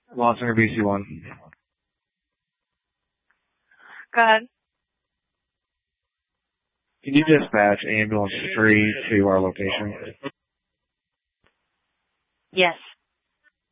Wassinger BC1. Go ahead. Can you dispatch ambulance 3 to our location? Yes.